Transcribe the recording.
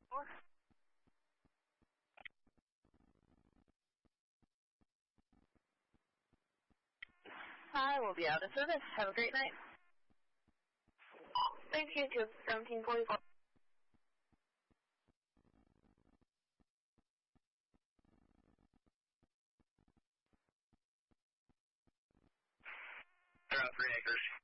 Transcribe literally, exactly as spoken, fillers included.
I will be out of service. Have a great night. Thank you, too. seventeen forty-four. They're out three acres.